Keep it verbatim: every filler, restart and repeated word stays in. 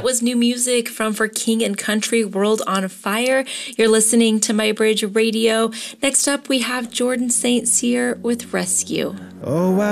was new music from For King and Country, World on Fire. You're listening to My Bridge Radio. Next up, we have Jordan Saint Cyr with Rescue. Oh, wow.